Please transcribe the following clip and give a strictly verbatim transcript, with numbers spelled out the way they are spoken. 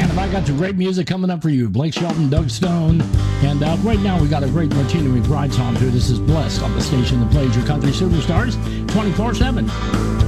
I got some great music coming up for you. Blake Shelton, Doug Stone. And uh, right now we got a great Martina McBride song too. This is Blessed on the station that plays your country superstars twenty-four seven.